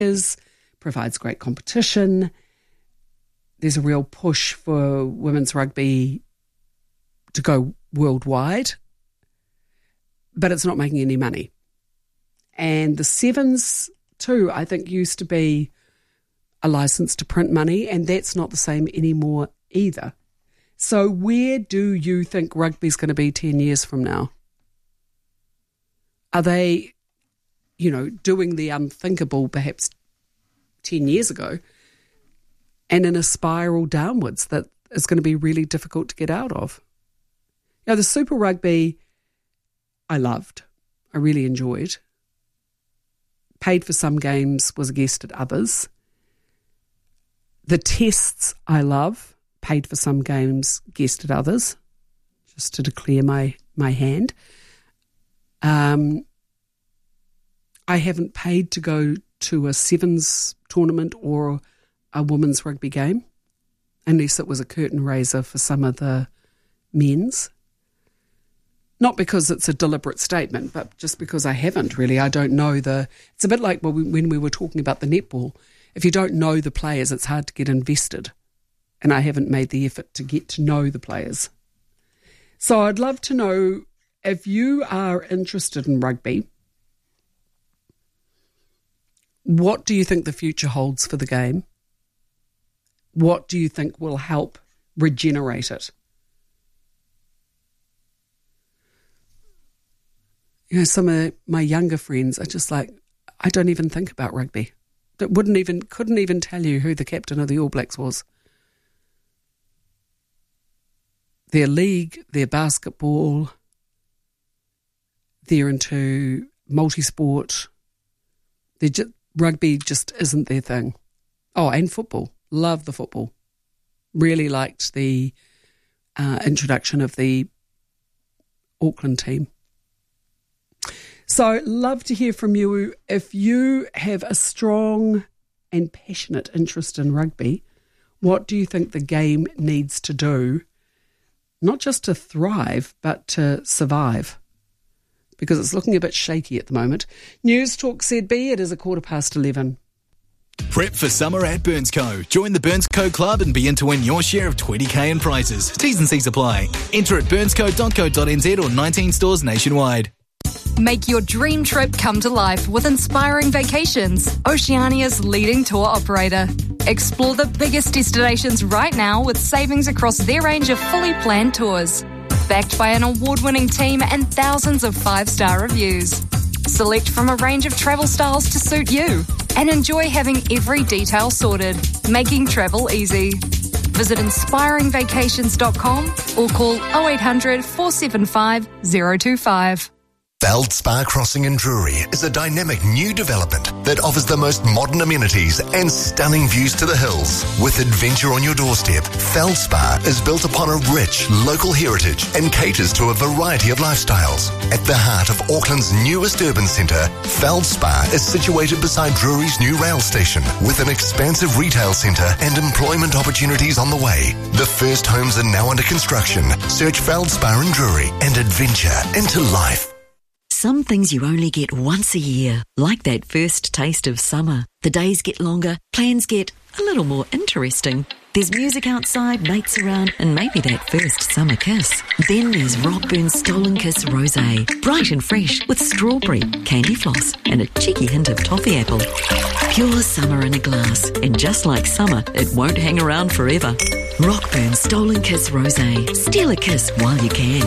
provides great competition. There's a real push for women's rugby to go worldwide, but it's not making any money. And the Sevens too, I think, used to be a license to print money, and that's not the same anymore either. So where do you think rugby's going to be 10 years from now? Are they, doing the unthinkable perhaps 10 years ago and in a spiral downwards that is going to be really difficult to get out of? The Super Rugby I loved. I really enjoyed. Paid for some games, was a guest at others. The Tests I love. Paid for some games, guest at others. Just to declare my hand. I haven't paid to go to a Sevens tournament or a women's rugby game, unless it was a curtain raiser for some of the men's. Not because it's a deliberate statement, but just because I haven't really. I don't know it's a bit like when we were talking about the netball. If you don't know the players, it's hard to get invested. And I haven't made the effort to get to know the players. So I'd love to know if you are interested in rugby, what do you think the future holds for the game? What do you think will help regenerate it? Some of my younger friends are just like, I don't even think about rugby. Couldn't even tell you who the captain of the All Blacks was. Their league, their basketball, they're into multi-sport. Rugby just isn't their thing. Oh, and football. Love the football. Really liked the introduction of the Auckland team. So love to hear from you. If you have a strong and passionate interest in rugby, what do you think the game needs to do, not just to thrive, but to survive? Because it's looking a bit shaky at the moment. News Talk ZB, it is 11:15. Prep for summer at BurnsCo. Join the BurnsCo Club and be in to win your share of 20k in prizes. T's and C's apply. Enter at burnsco.co.nz or 19 stores nationwide. Make your dream trip come to life with Inspiring Vacations, Oceania's leading tour operator. Explore the biggest destinations right now with savings across their range of fully planned tours. Backed by an award-winning team and thousands of 5-star reviews. Select from a range of travel styles to suit you and enjoy having every detail sorted, making travel easy. Visit inspiringvacations.com or call 0800 475 025. Feldspar Crossing in Drury is a dynamic new development that offers the most modern amenities and stunning views to the hills. With adventure on your doorstep, Feldspar is built upon a rich local heritage and caters to a variety of lifestyles. At the heart of Auckland's newest urban centre, Feldspar is situated beside Drury's new rail station with an expansive retail centre and employment opportunities on the way. The first homes are now under construction. Search Feldspar in Drury and adventure into life. Some things you only get once a year, like that first taste of summer. The days get longer, plans get a little more interesting. There's music outside, mates around, and maybe that first summer kiss. Then there's Rockburn's Stolen Kiss Rosé, bright and fresh with strawberry, candy floss, and a cheeky hint of toffee apple. Pure summer in a glass, and just like summer, it won't hang around forever. Rockburn's Stolen Kiss Rosé. Steal a kiss while you can.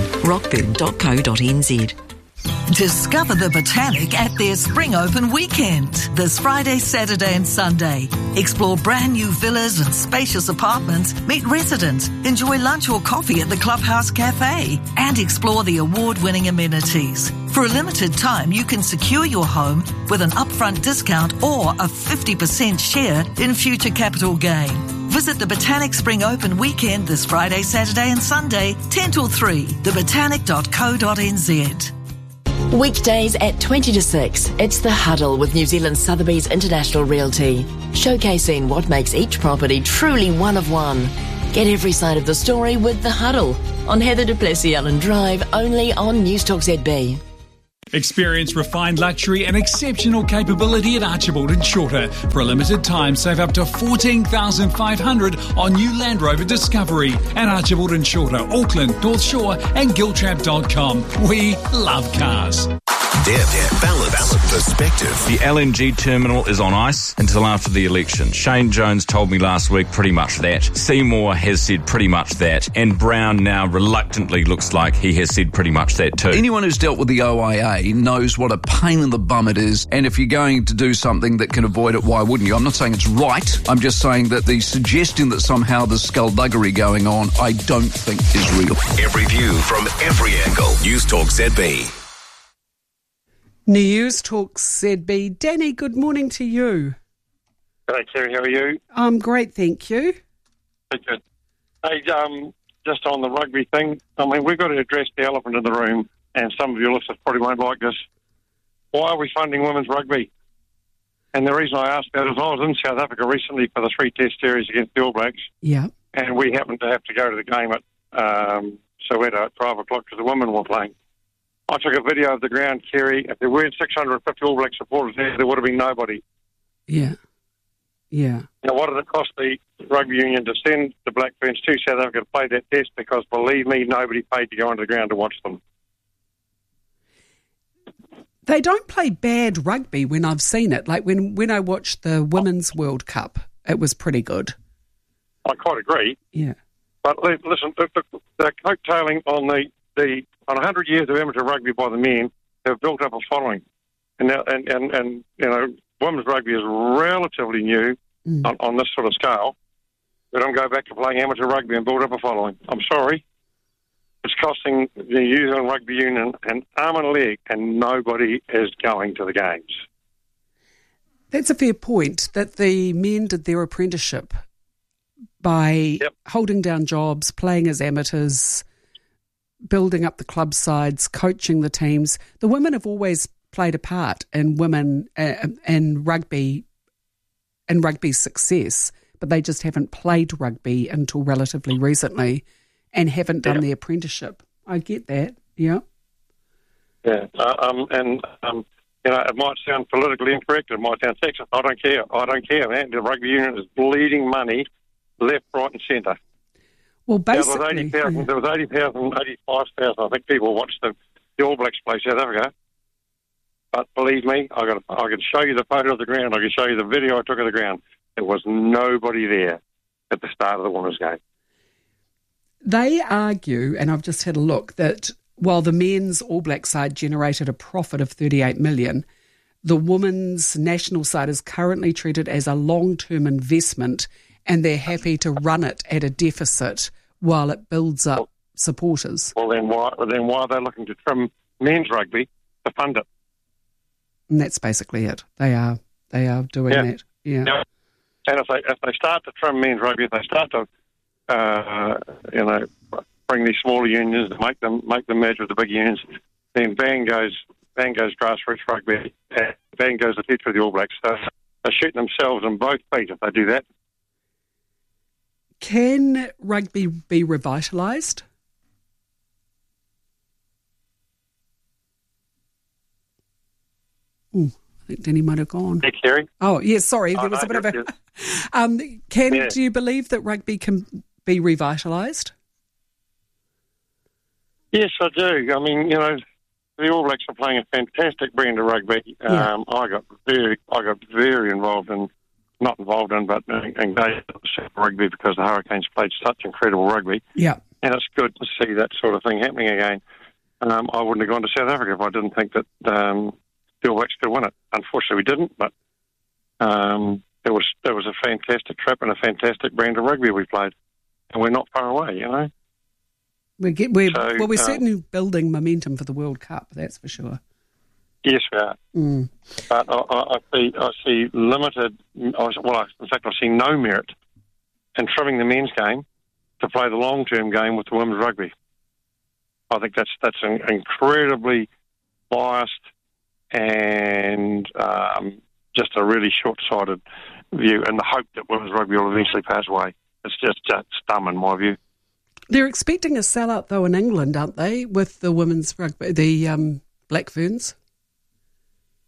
rockburn.co.nz. Discover the Botanic at their Spring Open weekend, this Friday, Saturday and Sunday. Explore brand new villas and spacious apartments, meet residents, enjoy lunch or coffee at the Clubhouse Cafe, and explore the award-winning amenities. For a limited time, you can secure your home with an upfront discount or a 50% share in future capital gain. Visit the Botanic Spring Open weekend this Friday, Saturday and Sunday, 10 till 3, thebotanic.co.nz. Weekdays at 20 to 6, it's The Huddle with New Zealand Sotheby's International Realty, showcasing what makes each property truly one of one. Get every side of the story with The Huddle on Heather du Plessis Allen Drive, only on News Talk ZB. Experience refined luxury and exceptional capability at Archibald and Shorter. For a limited time, save up to $14,500 on new Land Rover Discovery at Archibald and Shorter, Auckland, North Shore and Giltrap.com. We love cars. Depth, balance, perspective. The LNG terminal is on ice until after the election. Shane Jones told me last week pretty much that. Seymour has said pretty much that. And Brown now reluctantly looks like he has said pretty much that too. Anyone who's dealt with the OIA knows what a pain in the bum it is. And if you're going to do something that can avoid it, why wouldn't you? I'm not saying it's right. I'm just saying that the suggestion that somehow there's skullduggery going on, I don't think is real. Every view from every angle. News Talk ZB. News Talk ZB. Danny, good morning to you. Hey, Kerry, how are you? I'm great, thank you. Good. Hey, just on the rugby thing, I mean, we've got to address the elephant in the room, and some of your listeners probably won't like this. Why are we funding women's rugby? And the reason I ask that is I was in South Africa recently for the 3-test series against the All Blacks. Yeah. And we happened to have to go to the game at Soweto at 12 o'clock because the women were playing. I took a video of the ground, Kerry. If there weren't 650 All Black supporters there would have been nobody. Yeah. Yeah. Now, what did it cost the rugby union to send the Black Ferns to South Africa to play that test? Because, believe me, nobody paid to go onto the ground to watch them. They don't play bad rugby when I've seen it. Like when I watched the Women's World Cup, it was pretty good. I quite agree. Yeah. But listen, the coattailing on on 100 years of amateur rugby by the men have built up a following. And you know, women's rugby is relatively new on this sort of scale. They don't go back to playing amateur rugby and build up a following. I'm sorry. It's costing the New Zealand Rugby Union an arm and a leg, and nobody is going to the games. That's a fair point, that the men did their apprenticeship by holding down jobs, playing as amateurs, building up the club sides, coaching the teams. The women have always played a part in women and rugby's success, but they just haven't played rugby until relatively recently and haven't done the apprenticeship. I get that, yeah. Yeah, you know, it might sound politically incorrect, it might sound sexist. I don't care, man. The rugby union is bleeding money left, right and centre. Well, basically... There was 80,000, 85,000, I think, people watched the All Blacks play South Africa. But believe me, I can show you the photo of the ground. I can show you the video I took of the ground. There was nobody there at the start of the women's game. They argue, and I've just had a look, that while the men's All Black side generated a profit of $38 million, the women's national side is currently treated as a long-term investment, and they're happy to run it at a deficit while it builds up supporters. Well, then why are they looking to trim men's rugby to fund it? And that's basically it. They are doing that. Yeah. And if they start to trim men's rugby, if they start to bring these smaller unions and make them merge with the big unions, then bang goes grassroots rugby, and bang goes the future of the All Blacks. So they're shooting themselves in both feet if they do that. Can rugby be revitalised? I think Danny might have gone. Hey, Kerry. Oh, yeah, sorry. There was a bit of a... Do you believe that rugby can be revitalised? Yes, I do. I mean, you know, the All Blacks are playing a fantastic brand of rugby. I got very involved in, not involved in, but engaged in rugby because the Hurricanes played such incredible rugby. Yeah. And it's good to see that sort of thing happening again. I wouldn't have gone to South Africa if I didn't think that the All Blacks could win it. Unfortunately, we didn't, but it was a fantastic trip and a fantastic brand of rugby we played. And we're not far away, you know. We're certainly building momentum for the World Cup, that's for sure. Yes, we are. But I see limited, in fact, I see no merit in trimming the men's game to play the long-term game with the women's rugby. I think that's an incredibly biased and just a really short-sighted view, and the hope that women's rugby will eventually pass away. It's just dumb in my view. They're expecting a sellout, though, in England, aren't they, with the women's rugby, the Black Ferns?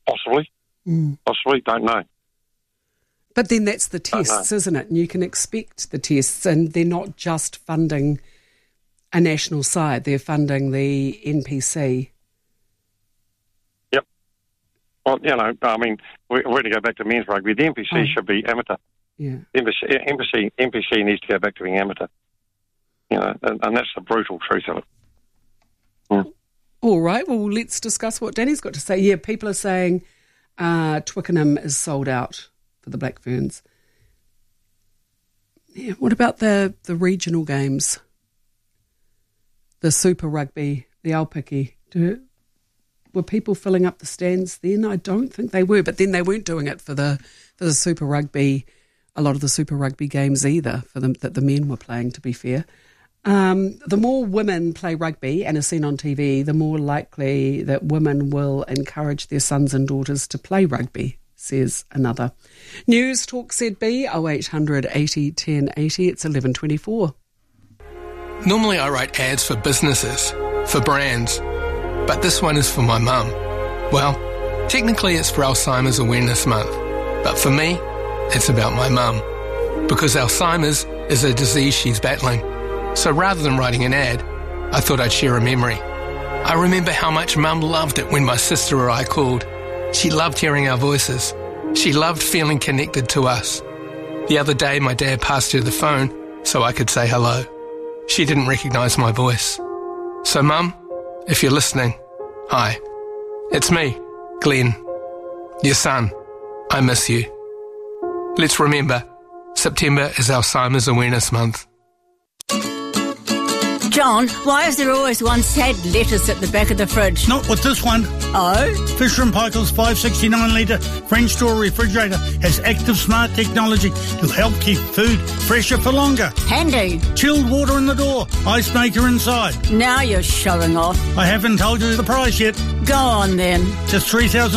Possibly. Possibly, don't know. But then that's the tests, isn't it? And you can expect the tests, and they're not just funding a national side, they're funding the NPC. Yep. Well, I mean, we're going to go back to men's rugby. The NPC should be amateur. Yeah. NPC needs to go back to being amateur. And that's the brutal truth of it. Mm. All right, well, let's discuss what Danny's got to say. Yeah, people are saying Twickenham is sold out for the Black Ferns. Yeah, what about the regional games? The Super Rugby, the Aupiki? Were people filling up the stands then? I don't think they were, but then they weren't doing it for the Super Rugby, a lot of the Super Rugby games either, for them that the men were playing, to be fair. The more women play rugby and are seen on TV, the more likely that women will encourage their sons and daughters to play rugby, says another. News Talk ZB 0800 80 10 80. It's 11:24. Normally I write ads for businesses, for brands, but this one is for my mum. Well, technically it's for Alzheimer's Awareness Month, but for me, it's about my mum. Because Alzheimer's is a disease she's battling. So rather than writing an ad, I thought I'd share a memory. I remember how much Mum loved it when my sister or I called. She loved hearing our voices. She loved feeling connected to us. The other day my dad passed her the phone so I could say hello. She didn't recognise my voice. So Mum, if you're listening, hi. It's me, Glenn, your son. I miss you. Let's remember, September is Alzheimer's Awareness Month. John, why is there always one sad lettuce at the back of the fridge? Not with this one. Oh? Fisher & Paykel's 569 litre French door refrigerator has active smart technology to help keep food fresher for longer. Handy. Chilled water in the door, ice maker inside. Now you're showing off. I haven't told you the price yet. Go on then. Just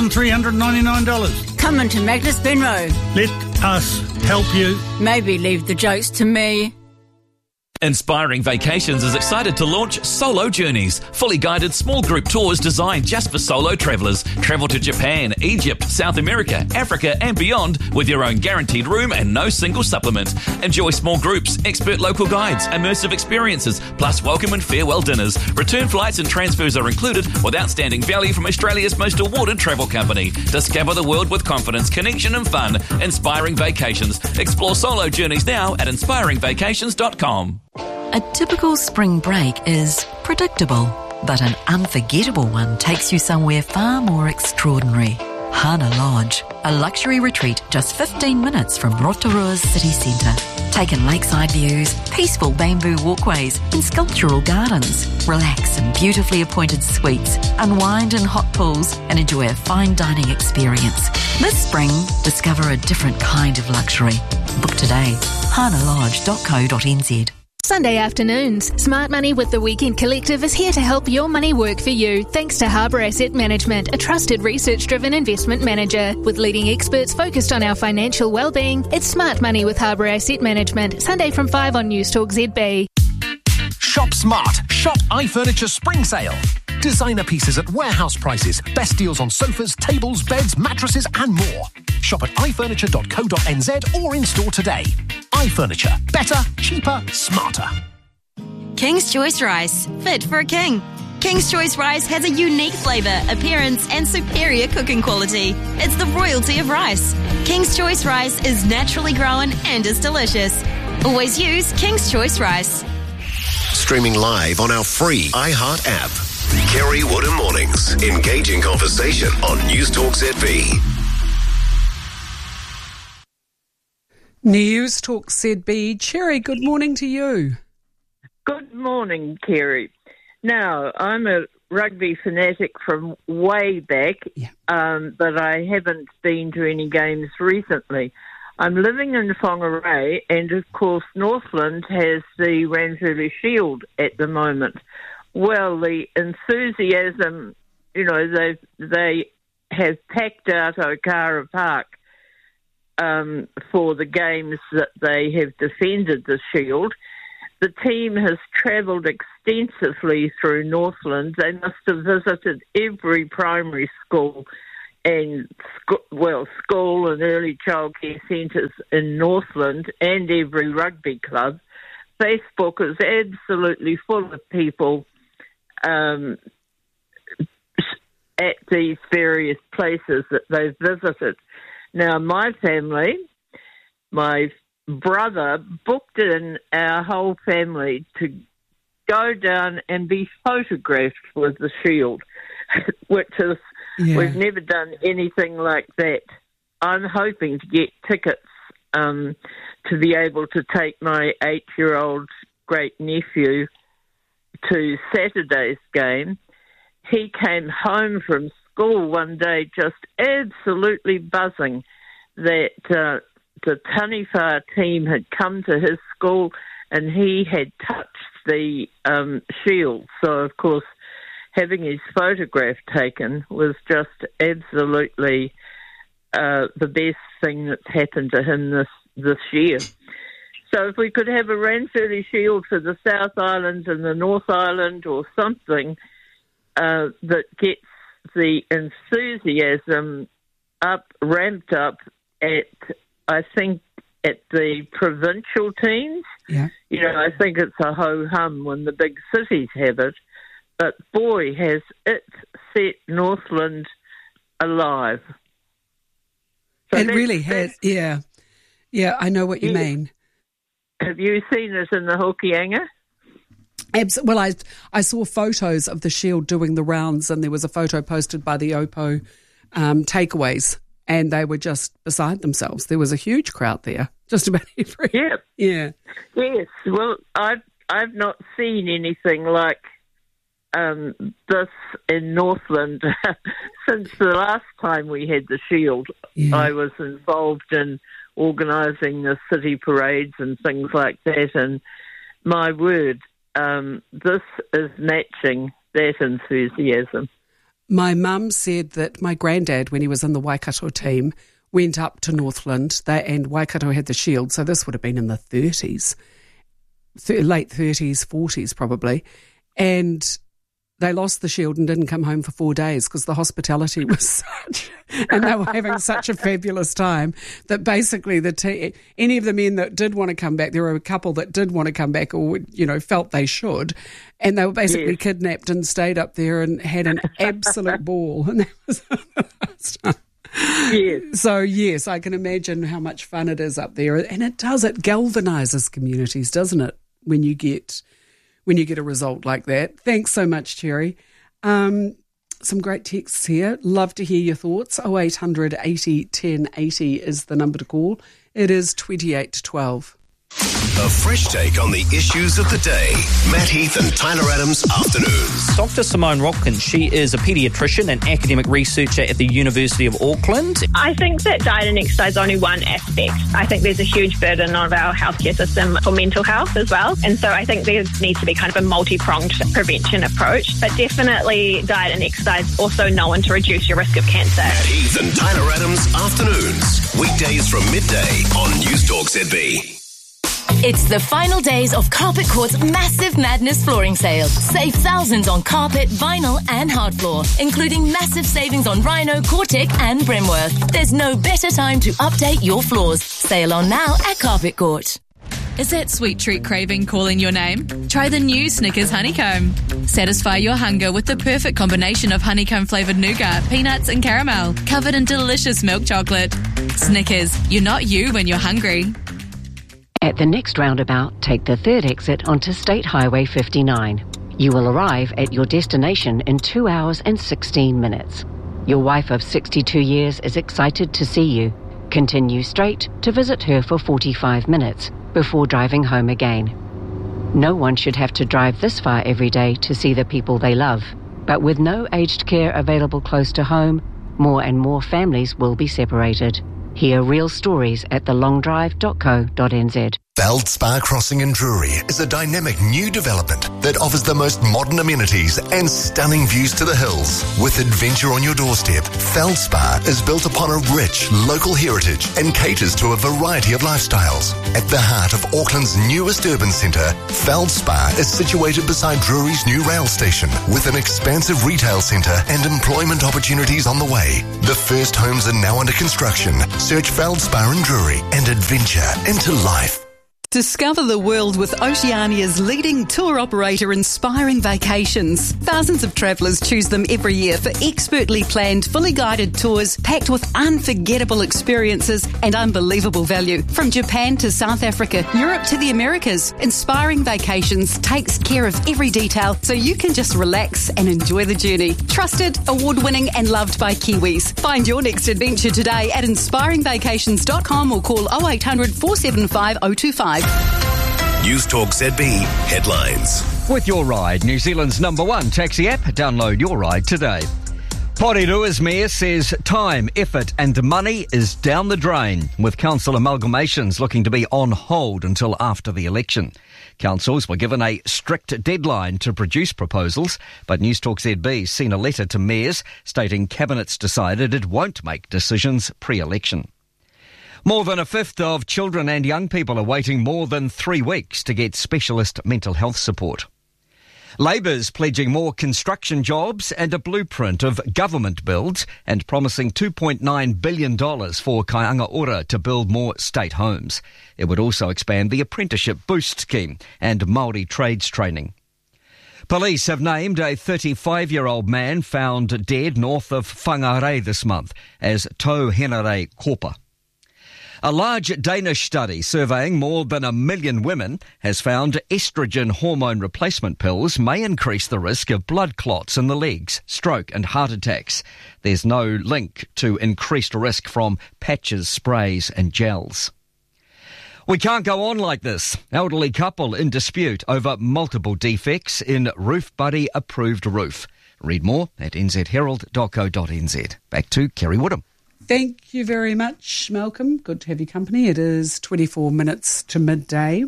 $3,399. Come into Magnus Benroe. Let us help you. Maybe leave the jokes to me. Inspiring Vacations is excited to launch Solo Journeys, fully guided small group tours designed just for solo travellers. Travel to Japan, Egypt, South America, Africa and beyond with your own guaranteed room and no single supplement. Enjoy small groups, expert local guides, immersive experiences, plus welcome and farewell dinners. Return flights and transfers are included with outstanding value from Australia's most awarded travel company. Discover the world with confidence, connection and fun. Inspiring Vacations. Explore Solo Journeys now at inspiringvacations.com. A typical spring break is predictable, but an unforgettable one takes you somewhere far more extraordinary. Hana Lodge, a luxury retreat just 15 minutes from Rotorua's city centre. Take in lakeside views, peaceful bamboo walkways and sculptural gardens. Relax in beautifully appointed suites, unwind in hot pools and enjoy a fine dining experience. This spring, discover a different kind of luxury. Book today. hanalodge.co.nz. Sunday afternoons. Smart Money with the Weekend Collective is here to help your money work for you, thanks to Harbour Asset Management, a trusted research-driven investment manager. With leading experts focused on our financial well-being, it's Smart Money with Harbour Asset Management, Sunday from 5 on News Talk ZB. Shop smart. Shop iFurniture Spring Sale. Designer pieces at warehouse prices. Best deals on sofas, tables, beds, mattresses and more. Shop at ifurniture.co.nz or in store today. iFurniture. Better, cheaper, smarter. King's Choice Rice. Fit for a king. King's Choice Rice has a unique flavour, appearance and superior cooking quality. It's the royalty of rice. King's Choice Rice is naturally grown and is delicious. Always use King's Choice Rice. Streaming live on our free iHeart app. Kerry Woodham Mornings. Engaging conversation on News Talk ZB. News Talk ZB. Cherry, good morning to you. Good morning, Kerry. Now, I'm a rugby fanatic from way back, but I haven't been to any games recently. I'm living in Whangarei, and of course Northland has the Ranfurly Shield at the moment. Well, the enthusiasm, they have packed out Okara Park for the games that they have defended the Shield. The team has travelled extensively through Northland. They must have visited every primary school and school and early childcare centres in Northland and every rugby club. Facebook is absolutely full of people at these various places that they've visited. Now, my family, my brother booked in our whole family to go down and be photographed with the shield, which is, we've never done anything like that. I'm hoping to get tickets to be able to take my 8-year-old great-nephew to Saturday's game. He came home from school one day just absolutely buzzing that the Taniwha team had come to his school and he had touched the shield. So, of course, having his photograph taken was just absolutely the best thing that's happened to him this year. So if we could have a Ranfurly Shield for the South Island and the North Island or something that gets the enthusiasm ramped up at the provincial teams. Yeah. You know, I think it's a ho-hum when the big cities have it. But boy, has it set Northland alive. So it really has, yeah. Yeah, I know what you mean. Have you seen it in the Hokianga? Well, I saw photos of the shield doing the rounds, and there was a photo posted by the Opo takeaways, and they were just beside themselves. There was a huge crowd there, just about every. Yeah. Yeah. Yes. Well, I've not seen anything like this in Northland since the last time we had the shield. Yeah. I was involved in organising the city parades and things like that, and my word, this is matching that enthusiasm. My mum said that my granddad, when he was in the Waikato team, went up to Northland, and Waikato had the shield, so this would have been in the 30s, late 30s, 40s probably, and they lost the shield and didn't come home for 4 days because the hospitality was such, and they were having such a fabulous time that basically any of the men that did want to come back, there were a couple that did want to come back or, you know, felt they should, and they were basically kidnapped and stayed up there and had an absolute ball. And that was the last time. Yes. So, yes, I can imagine how much fun it is up there. And it galvanises communities, doesn't it, when you get a result like that. Thanks so much, Cherry. Some great texts here. Love to hear your thoughts. 0800 80 10 80 is the number to call. It is 28 to 12. A fresh take on the issues of the day. Matt Heath and Tyler Adams Afternoons. Dr. Simone Rodkin, she is a paediatrician and academic researcher at the University of Auckland. I think that diet and exercise is only one aspect. I think there's a huge burden on our healthcare system for mental health as well. And so I think there needs to be kind of a multi-pronged prevention approach. But definitely diet and exercise also known to reduce your risk of cancer. Matt Heath and Tyler Adams Afternoons. Weekdays from midday on News Talk ZB. It's the final days of Carpet Court's Massive Madness flooring sale. Save thousands on carpet, vinyl and hard floor, including massive savings on Rhino, Cortec and Brimworth. There's no better time to update your floors. Sale on now at Carpet Court. Is that sweet treat craving calling your name? Try the new Snickers Honeycomb. Satisfy your hunger with the perfect combination of honeycomb-flavoured nougat, peanuts and caramel, covered in delicious milk chocolate. Snickers, you're not you when you're hungry. At the next roundabout, take the third exit onto State Highway 59. You will arrive at your destination in 2 hours and 16 minutes. Your wife of 62 years is excited to see you. Continue straight to visit her for 45 minutes before driving home again. No one should have to drive this far every day to see the people they love. But with no aged care available close to home, more and more families will be separated. Hear real stories at thelongdrive.co.nz. Feldspar Crossing in Drury is a dynamic new development that offers the most modern amenities and stunning views to the hills. With adventure on your doorstep, Feldspar is built upon a rich local heritage and caters to a variety of lifestyles. At the heart of Auckland's newest urban centre, Feldspar is situated beside Drury's new rail station with an expansive retail centre and employment opportunities on the way. The first homes are now under construction. Search Feldspar in Drury and adventure into life. Discover the world with Oceania's leading tour operator, Inspiring Vacations. Thousands of travellers choose them every year for expertly planned, fully guided tours packed with unforgettable experiences and unbelievable value. From Japan to South Africa, Europe to the Americas, Inspiring Vacations takes care of every detail so you can just relax and enjoy the journey. Trusted, award-winning and loved by Kiwis. Find your next adventure today at inspiringvacations.com or call 0800 475 025. News Talk ZB headlines. With Your Ride, New Zealand's #1 taxi app. Download Your Ride today. Porerua's mayor says time, effort and money is down the drain, with council amalgamations looking to be on hold until after the election. Councils were given a strict deadline to produce proposals, but News Talk ZB's seen a letter to mayors stating Cabinet's decided it won't make decisions pre-election. More than a fifth of children and young people are waiting more than 3 weeks to get specialist mental health support. Labour's pledging more construction jobs and a blueprint of government builds and promising $2.9 billion for Kaianga Ora to build more state homes. It would also expand the Apprenticeship Boost scheme and Māori trades training. Police have named a 35-year-old man found dead north of Whangarei this month as Tau Henare Kopa. A large Danish study surveying more than 1 million women has found estrogen hormone replacement pills may increase the risk of blood clots in the legs, stroke and heart attacks. There's no link to increased risk from patches, sprays and gels. We can't go on like this. Elderly couple in dispute over multiple defects in Roof Buddy approved roof. Read more at nzherald.co.nz. Back to Kerry Woodham. Thank you very much, Malcolm. Good to have your company. It is 24 minutes to midday.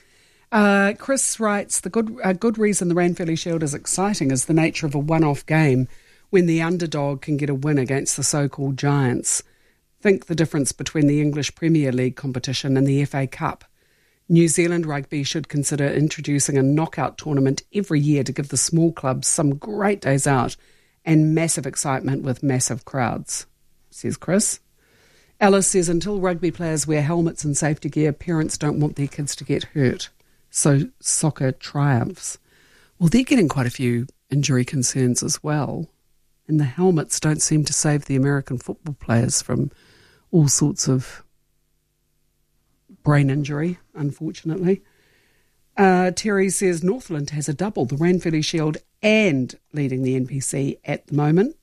Chris writes, a good reason the Ranfurly Shield is exciting is the nature of a one-off game when the underdog can get a win against the so-called giants. Think the difference between the English Premier League competition and the FA Cup. New Zealand Rugby should consider introducing a knockout tournament every year to give the small clubs some great days out and massive excitement with massive crowds, says Chris. Alice says, until rugby players wear helmets and safety gear, parents don't want their kids to get hurt. So soccer triumphs. Well, they're getting quite a few injury concerns as well. And the helmets don't seem to save the American football players from all sorts of brain injury, unfortunately. Terry says Northland has a double, the Ranfurly Shield and leading the NPC at the moment.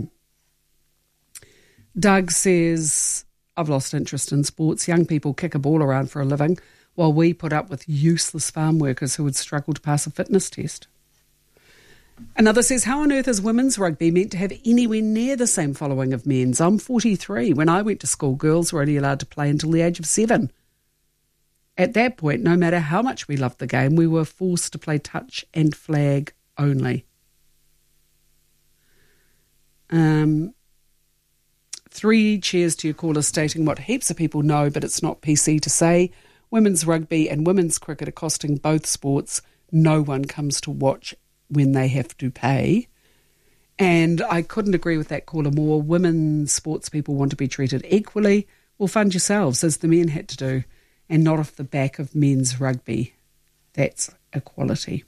Doug says, I've lost interest in sports. Young people kick a ball around for a living while we put up with useless farm workers who would struggle to pass a fitness test. Another says, how on earth is women's rugby meant to have anywhere near the same following of men's? I'm 43. When I went to school, girls were only allowed to play until the age of 7. At that point, no matter how much we loved the game, we were forced to play touch and flag only. 3 cheers to your caller stating what heaps of people know, but it's not PC to say. Women's rugby and women's cricket are costing both sports. No one comes to watch when they have to pay. And I couldn't agree with that caller more. Women sports people want to be treated equally. Well, fund yourselves, as the men had to do, and not off the back of men's rugby. That's equality.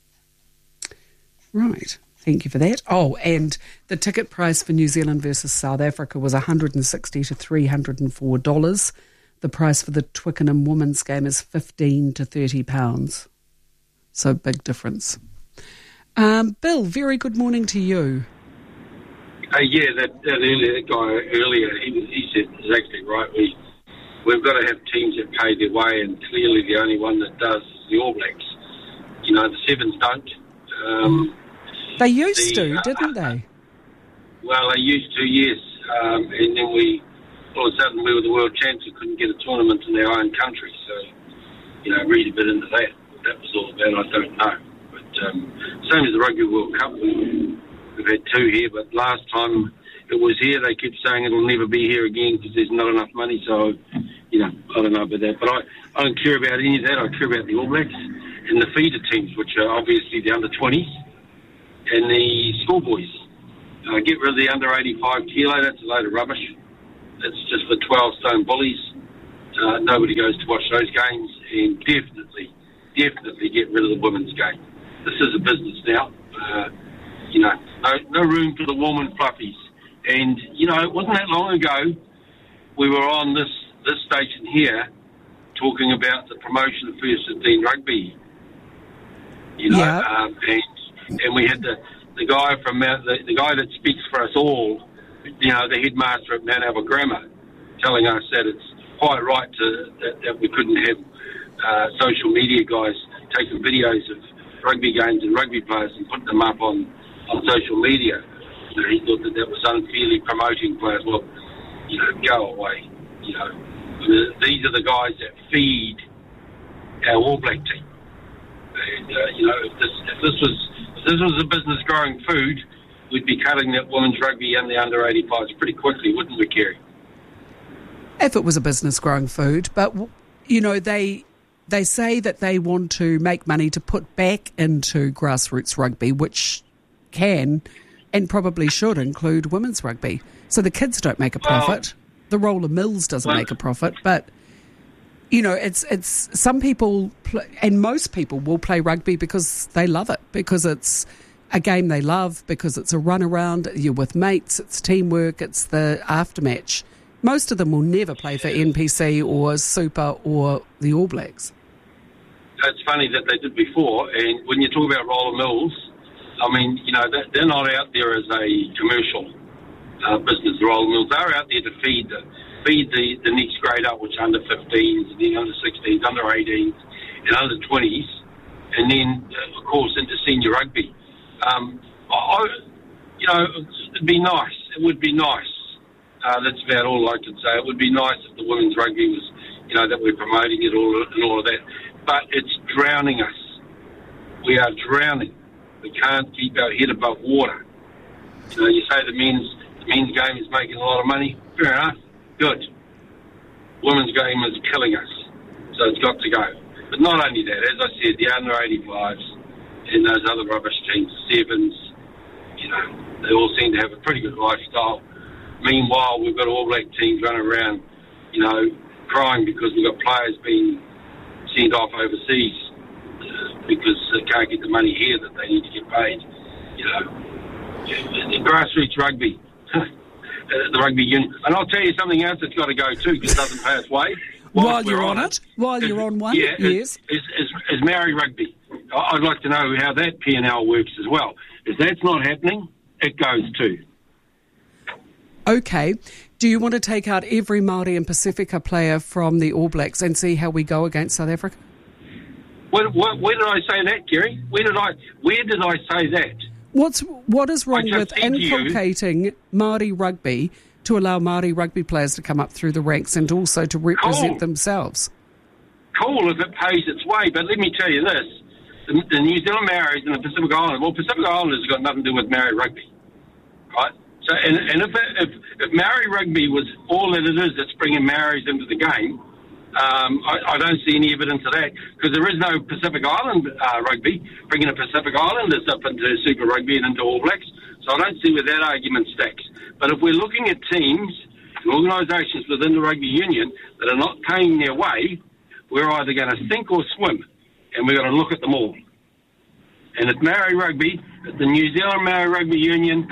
Right. Thank you for that. Oh, and the ticket price for New Zealand versus South Africa was $160 to $304. The price for the Twickenham women's game is £15 to £30. So big difference. Bill, very good morning to you. That earlier guy earlier, he said exactly right. We've got to have teams that pay their way, and clearly the only one that does is the All Blacks. You know, the Sevens don't. They used to, didn't they? Well, they used to, yes. And then all of a sudden we were the world champs and couldn't get a tournament in their own country. So, read a bit into that. What that was all about, I don't know. But same as the Rugby World Cup, we've had 2 here, but last time it was here, they kept saying it'll never be here again because there's not enough money. So, I don't know about that. But I don't care about any of that. I care about the All Blacks and the feeder teams, which are obviously the under-20s and the schoolboys. Get rid of the under-85 kilo. That's a load of rubbish. That's just for 12-stone bullies. Nobody goes to watch those games. And definitely get rid of the women's game. This is a business now. No room for the warm and fluffies. And, it wasn't that long ago we were on this station here talking about the promotion of first 15 rugby. And we had the guy from the guy that speaks for us all, the headmaster at Mount Albert Grammar, telling us that it's quite right that we couldn't have social media guys taking videos of rugby games and rugby players and putting them up on social media. He thought that was unfairly promoting players. Well, go away. These are the guys that feed our All Black team. And if this was a business growing food, we'd be cutting that women's rugby and the under 85s pretty quickly, wouldn't we, Kerry? If it was a business growing food, but they say that they want to make money to put back into grassroots rugby, which can and probably should include women's rugby. So the kids don't make a profit. The Roller Mills doesn't make a profit, but it's some people and most people will play rugby because they love it, because it's a game they love, because it's a run around, you're with mates, it's teamwork, it's the aftermatch. Most of them will never play for NPC or Super or the All Blacks. It's funny that they did before, and when you talk about Roller Mills, I mean, they're not out there as a commercial business, the Roller Mills. They're out there to feed the next grade up, which are under 15s, the under 16s, under 18s, and under 20s, and then, of course, into senior rugby. It'd be nice. It would be nice. That's about all I could say. It would be nice if the women's rugby was, that we're promoting it all and all of that. But it's drowning us. We are drowning. We can't keep our head above water. You say the men's game is making a lot of money. Fair enough. Good. Women's game is killing us. So it's got to go. But not only that, as I said, the under 85s and those other rubbish teams, sevens, they all seem to have a pretty good lifestyle. Meanwhile, we've got All Black teams running around, crying because we've got players being sent off overseas because they can't get the money here that they need to get paid. The grassroots rugby, the rugby union. And I'll tell you something else that's got to go too because it doesn't pay its way. While you're on it, you're on one, yes. Is Maori rugby. I'd like to know how that P&L works as well. If that's not happening, it goes too. Okay. Do you want to take out every Māori and Pacifica player from the All Blacks and see how we go against South Africa? Where did I say that, Gary? Where did I say that? What is wrong with inculcating Māori rugby to allow Māori rugby players to come up through the ranks and also to represent themselves? Cool if it pays its way, but let me tell you this. The New Zealand Maoris and the Pacific Islanders, well, Pacific Islanders have got nothing to do with Maori rugby, right? So, and if Maori rugby was all that it is that's bringing Maoris into the game, I don't see any evidence of that because there is no Pacific Island rugby bringing the Pacific Islanders up into Super Rugby and into All Blacks. So I don't see where that argument stacks. But if we're looking at teams and organisations within the rugby union that are not paying their way, we're either going to sink or swim, and we're going to look at them all. And it's Maori rugby, it's the New Zealand Maori Rugby Union,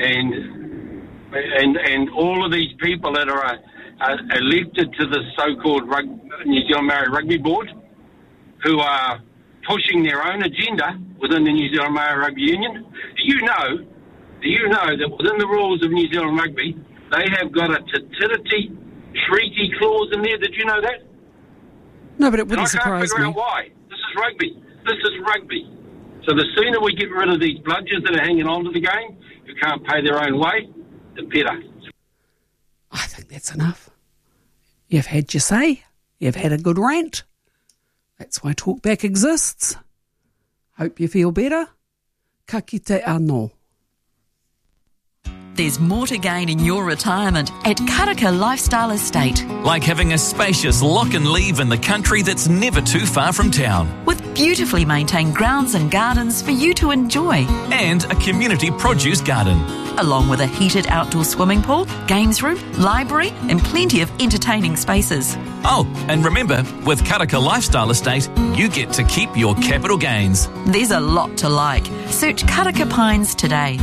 and all of these people that are elected to the so-called New Zealand Maori Rugby Board, who are pushing their own agenda within the New Zealand Maori Rugby Union. Do you know that within the rules of New Zealand Rugby, they have got a Te treaty clause in there? Did you know that? No, but it wouldn't surprise me. I can't figure out why. This is rugby. This is rugby. So the sooner we get rid of these bludgers that are hanging on to the game, who can't pay their own way, the better. I think that's enough. You've had your say. You've had a good rant. That's why Talkback exists. Hope you feel better. Ka kite anō. There's more to gain in your retirement at Karaka Lifestyle Estate. Like having a spacious lock and leave in the country that's never too far from town. With beautifully maintained grounds and gardens for you to enjoy. And a community produce garden. Along with a heated outdoor swimming pool, games room, library and plenty of entertaining spaces. Oh, and remember, with Karaka Lifestyle Estate, you get to keep your capital gains. There's a lot to like. Search Karaka Pines today.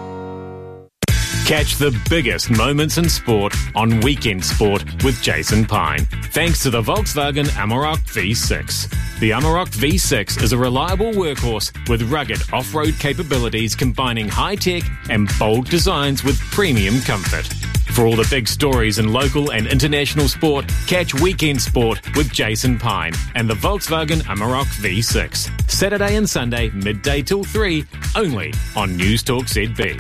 Catch the biggest moments in sport on Weekend Sport with Jason Pine. Thanks to the Volkswagen Amarok V6. The Amarok V6 is a reliable workhorse with rugged off-road capabilities combining high-tech and bold designs with premium comfort. For all the big stories in local and international sport, catch Weekend Sport with Jason Pine and the Volkswagen Amarok V6. Saturday and Sunday, midday till 3, only on News Talk ZB.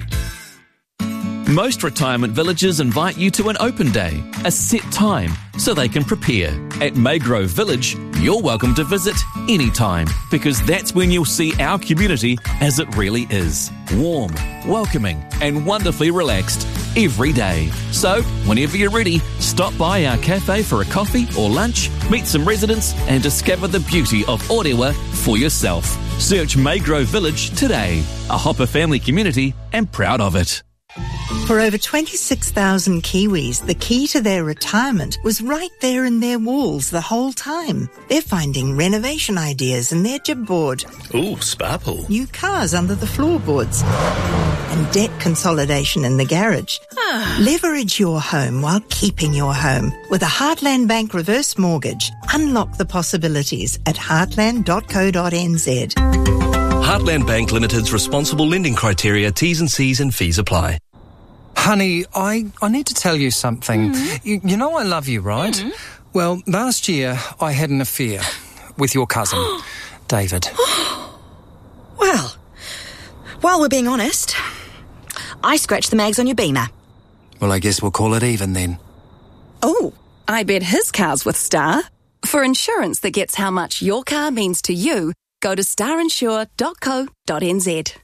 Most retirement villages invite you to an open day, a set time, so they can prepare. At Maygrove Village, you're welcome to visit anytime, because that's when you'll see our community as it really is. Warm, welcoming, and wonderfully relaxed every day. So, whenever you're ready, stop by our cafe for a coffee or lunch, meet some residents, and discover the beauty of Orewa for yourself. Search Maygrove Village today, a Hopper family community, and proud of it. For over 26,000 Kiwis, the key to their retirement was right there in their walls the whole time. They're finding renovation ideas in their jib board. Ooh, spa pool. New cars under the floorboards. And debt consolidation in the garage. Leverage your home while keeping your home. With a Heartland Bank reverse mortgage, unlock the possibilities at heartland.co.nz. Heartland Bank Limited's responsible lending criteria, T's and C's and fees apply. Honey, I need to tell you something. You know I love you, right? Well, last year I had an affair with your cousin, David. Well, while we're being honest, I scratched the mags on your Beamer. Well, I guess we'll call it even then. Oh, I bet his car's with Star. For insurance that gets how much your car means to you, go to starinsure.co.nz.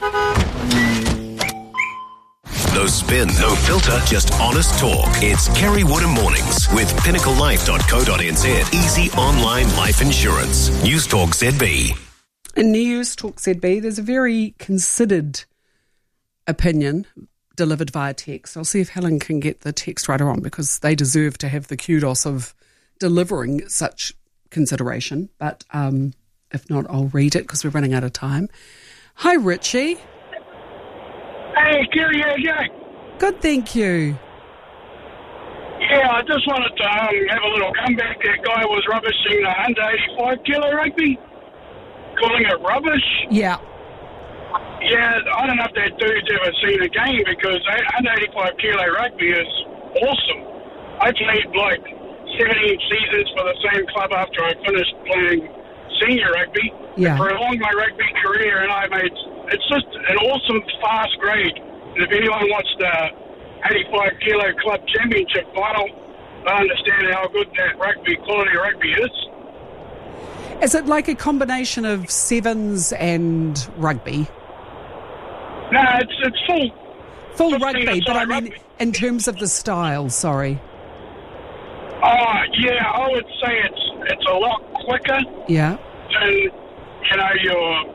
No spin, no filter, just honest talk. It's Kerry Woodham Mornings with pinnaclelife.co.nz. Easy online life insurance. News Talk ZB. In News Talk ZB, there's a very considered opinion delivered via text. I'll see if Helen can get the text writer on, because they deserve to have the kudos of delivering such consideration. But if not, I'll read it because we're running out of time. Hi, Richie. Hey, Kerry, how you going? Good, thank you. Yeah, I just wanted to have a little comeback. That guy was rubbishing the under 85 kilo rugby, calling it rubbish. Yeah. Yeah, I don't know if that dude's ever seen a game, because under 85 kilo rugby is awesome. I played like 17 seasons for the same club after I finished playing senior rugby. Yeah. Prolonged my rugby career, and it's just an awesome fast grade. And if anyone wants the 85 kilo club championship final, I understand how good that quality rugby is. Is it like a combination of sevens and rugby? No, it's full rugby, but I mean in terms of the style. Sorry. Oh yeah, I would say it's a lot quicker. Yeah. Than your.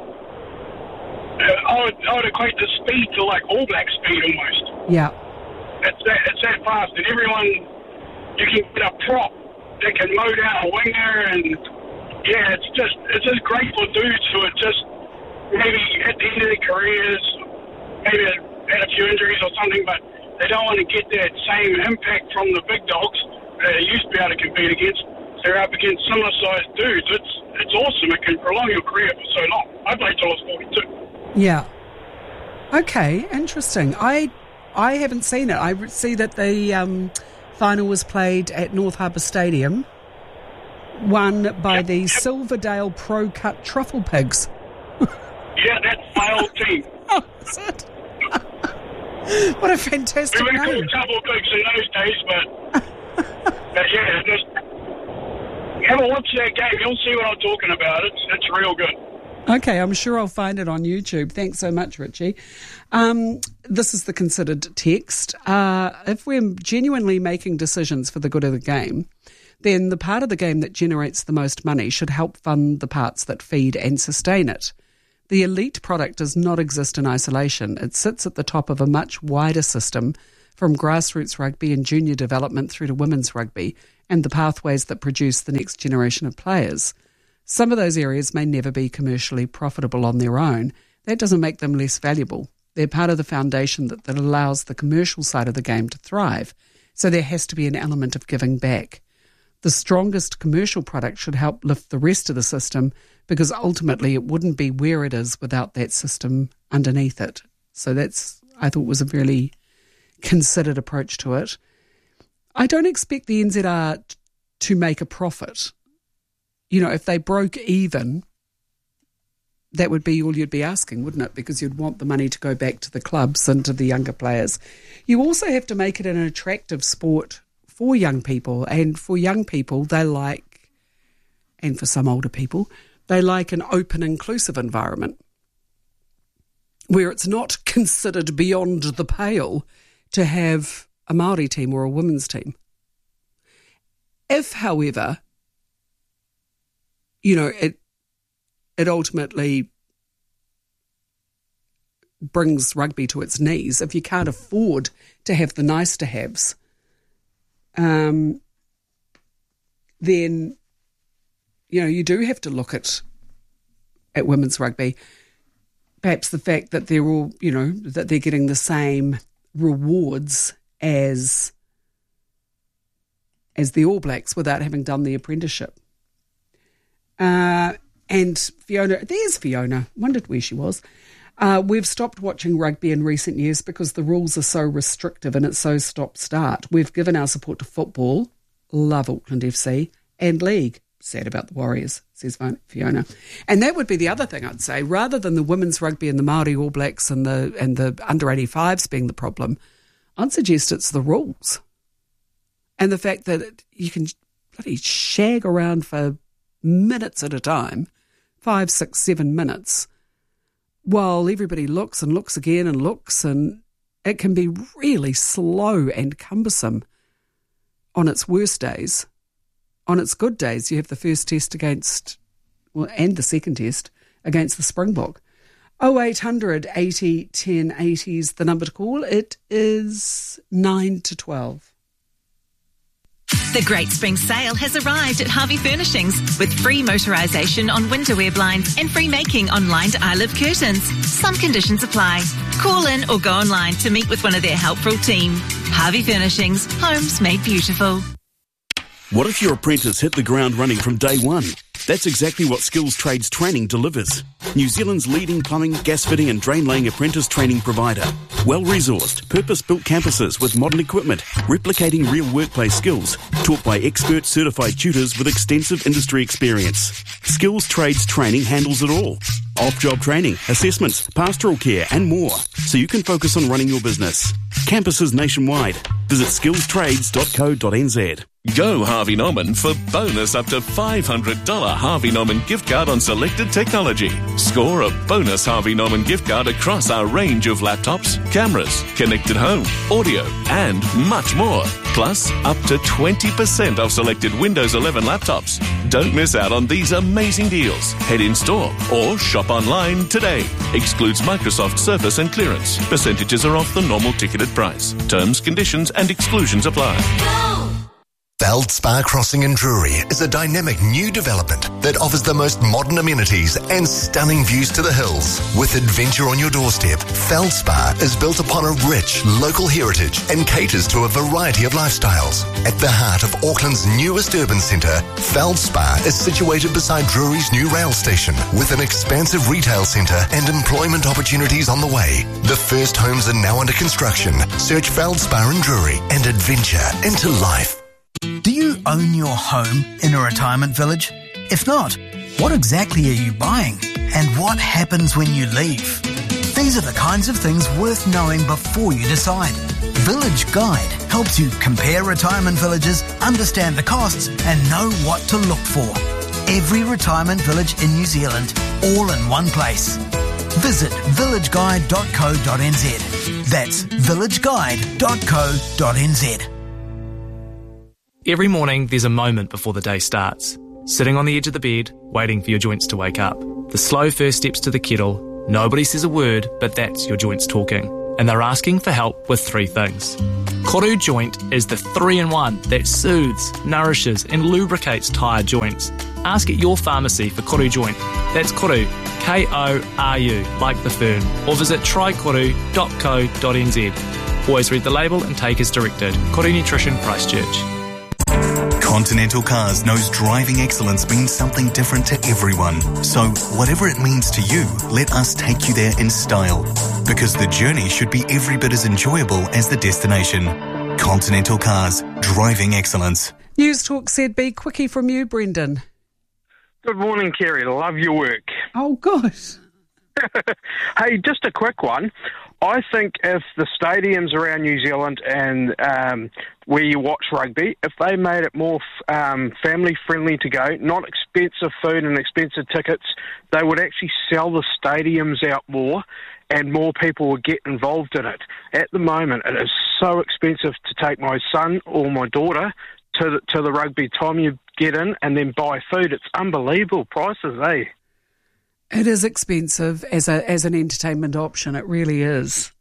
I would equate the speed to like All Black speed almost. Yeah. It's that fast, and everyone, you can get a prop that can mow down a winger, and yeah, it's just great for dudes who are just maybe at the end of their careers, maybe had a few injuries or something, but they don't want to get that same impact from the big dogs that they used to be able to compete against. They're up against similar sized dudes. It's awesome. It can prolong your career for so long. I played till I was 42. Yeah. Okay, interesting. I haven't seen it. I see that the final was played at North Harbour Stadium, won by the Silverdale Pro Cut Truffle Pigs. Yeah, that's my old team. Oh, is it? What a fantastic name. We name. were Truffle Pigs in those days, but yeah, have a watch that game. You'll see what I'm talking about. It's real good. Okay, I'm sure I'll find it on YouTube. Thanks so much, Richie. This is the considered text. If we're genuinely making decisions for the good of the game, then the part of the game that generates the most money should help fund the parts that feed and sustain it. The elite product does not exist in isolation. It sits at the top of a much wider system, from grassroots rugby and junior development through to women's rugby, and the pathways that produce the next generation of players. Some of those areas may never be commercially profitable on their own. That doesn't make them less valuable. They're part of the foundation that allows the commercial side of the game to thrive. So there has to be an element of giving back. The strongest commercial product should help lift the rest of the system, because ultimately it wouldn't be where it is without that system underneath it. So that's, I thought, was a really considered approach to it. I don't expect the NZR to make a profit. You know, if they broke even, that would be all you'd be asking, wouldn't it? Because you'd want the money to go back to the clubs and to the younger players. You also have to make it an attractive sport for young people. And for young people, they like, and for some older people, they like an open, inclusive environment where it's not considered beyond the pale to have a Māori team or a women's team. If, however, you know, it ultimately brings rugby to its knees, if you can't afford to have the nice-to-haves, then, you know, you do have to look at women's rugby. Perhaps the fact that they're all, you know, that they're getting the same rewards as the All Blacks without having done the apprenticeship. And Fiona, there's Fiona, wondered where she was. We've stopped watching rugby in recent years because the rules are so restrictive and it's so stop-start. We've given our support to football, love Auckland FC, and league. Sad about the Warriors, says Fiona. And that would be the other thing I'd say. Rather than the women's rugby and the Māori All Blacks and the under-85s being the problem, I'd suggest it's the rules. And the fact that you can bloody shag around for minutes at a time, 5, 6, 7 minutes, while everybody looks and looks again and looks, and it can be really slow and cumbersome on its worst days. On its good days, you have the first test and the second test against the Springbok. 0800 80 10 80 is the number to call. It is 9 to 12. The Great Spring Sale has arrived at Harvey Furnishings with free motorisation on winter wear blinds and free making on lined eyelid curtains. Some conditions apply. Call in or go online to meet with one of their helpful team. Harvey Furnishings, homes made beautiful. What if your apprentice hit the ground running from day one? That's exactly what Skills Trades Training delivers. New Zealand's leading plumbing, gas fitting and drain laying apprentice training provider. Well-resourced, purpose-built campuses with modern equipment, replicating real workplace skills, taught by expert certified tutors with extensive industry experience. Skills Trades Training handles it all. Off-job training, assessments, pastoral care and more, so you can focus on running your business. Campuses nationwide. Visit skillstrades.co.nz. Go Harvey Norman for bonus up to $500 Harvey Norman gift card on selected technology. Score a bonus Harvey Norman gift card across our range of laptops, cameras, connected home, audio, and much more. Plus, up to 20% off selected Windows 11 laptops. Don't miss out on these amazing deals. Head in store or shop online today. Excludes Microsoft Surface and clearance. Percentages are off the normal ticketed price. Terms, conditions, and exclusions apply. Feldspar Crossing in Drury is a dynamic new development that offers the most modern amenities and stunning views to the hills. With adventure on your doorstep, Feldspar is built upon a rich local heritage and caters to a variety of lifestyles. At the heart of Auckland's newest urban centre, Feldspar is situated beside Drury's new rail station with an expansive retail centre and employment opportunities on the way. The first homes are now under construction. Search Feldspar in Drury and adventure into life. Do you own your home in a retirement village? If not, what exactly are you buying? And what happens when you leave? These are the kinds of things worth knowing before you decide. Village Guide helps you compare retirement villages, understand the costs, and know what to look for. Every retirement village in New Zealand, all in one place. Visit villageguide.co.nz. That's villageguide.co.nz. Every morning, there's a moment before the day starts. Sitting on the edge of the bed, waiting for your joints to wake up. The slow first steps to the kettle. Nobody says a word, but that's your joints talking. And they're asking for help with 3 things. Koru Joint is the 3-in-1 that soothes, nourishes and lubricates tired joints. Ask at your pharmacy for Koru Joint. That's Koru, K-O-R-U, like the fern. Or visit trykoru.co.nz. Always read the label and take as directed. Koru Nutrition, Christchurch. Continental Cars knows driving excellence means something different to everyone. So, whatever it means to you, let us take you there in style. Because the journey should be every bit as enjoyable as the destination. Continental Cars, driving excellence. News Talk ZB, quickie from you, Brendan. Good morning, Kerry. Love your work. Oh, good. Hey, just a quick one. I think if the stadiums around New Zealand and where you watch rugby, if they made it more family-friendly to go, not expensive food and expensive tickets, they would actually sell the stadiums out more and more people would get involved in it. At the moment, it is so expensive to take my son or my daughter to the rugby. Time you get in and then buy food, it's unbelievable prices, eh? It is expensive as an entertainment option. It really is.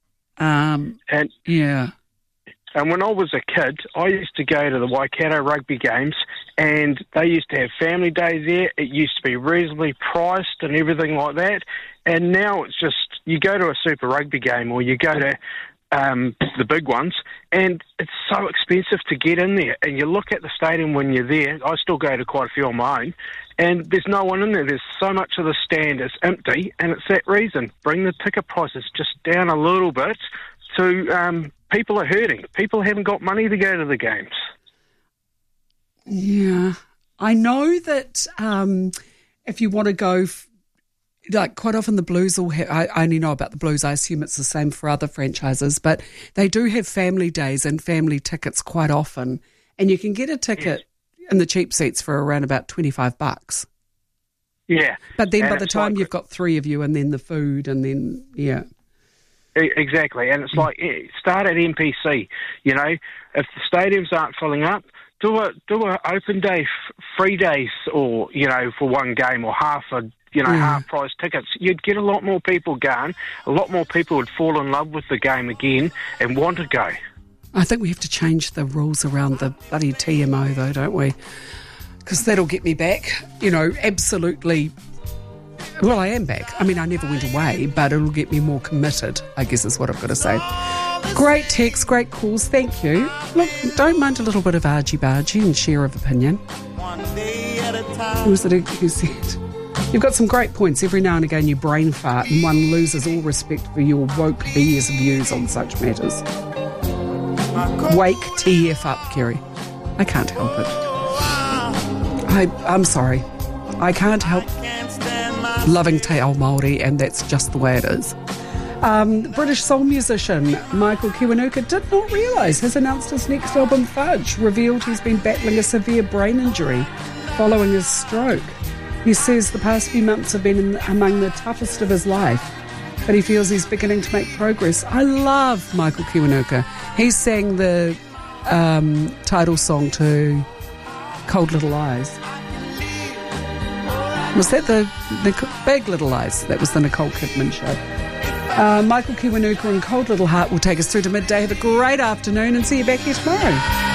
Yeah. And when I was a kid, I used to go to the Waikato rugby games, and they used to have family days there. It used to be reasonably priced and everything like that. And now it's just, you go to a Super Rugby game or you go to the big ones, and it's so expensive to get in there. And you look at the stadium when you're there. I still go to quite a few on my own, and there's no one in there. There's so much of the stand is empty, and it's that reason. Bring the ticket prices just down a little bit to people are hurting. People haven't got money to go to the games. Yeah. I know that if you want to go, like quite often the Blues will have, I only know about the Blues, I assume it's the same for other franchises, but they do have family days and family tickets quite often, and you can get a ticket in the cheap seats for around about $25. Yeah. But then by the time you've got 3 of you and then the food and then, yeah. Exactly, and it's like, start at NPC, you know, if the stadiums aren't filling up, do a open day, free days, or, you know, for one game, or half price tickets. You'd get a lot more people going, a lot more people would fall in love with the game again and want to go. I think we have to change the rules around the bloody TMO though, don't we? Because that'll get me back, you know, absolutely. Well, I am back. I mean, I never went away, but it'll get me more committed, I guess is what I've got to say. Great texts, great calls, thank you. Look, don't mind a little bit of argy-bargy and share of opinion. Who was it who said? You've got some great points. Every now and again you brain fart and one loses all respect for your woke BS views on such matters. Wake TF up, Kerry. I can't help it. I'm sorry. I can't help loving Te Ao Māori, and that's just the way it is. British soul musician Michael Kiwanuka did not realise has announced his next album, Fudge, revealed he's been battling a severe brain injury following his stroke. He says the past few months have been among the toughest of his life, but he feels he's beginning to make progress. I love Michael Kiwanuka. He sang the title song to Cold Little Lies. Was that the Big Little Lies? That was the Nicole Kidman show. Michael Kiwanuka and Cold Little Heart will take us through to midday. Have a great afternoon and see you back here tomorrow.